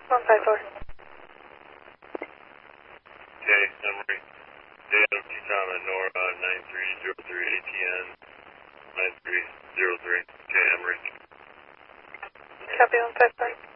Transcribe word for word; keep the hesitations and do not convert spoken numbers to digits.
one five four. Okay, Emory. Data T-Tom and Nora nine three zero three A T N nine three zero three. Okay, Emory. Copy one five four.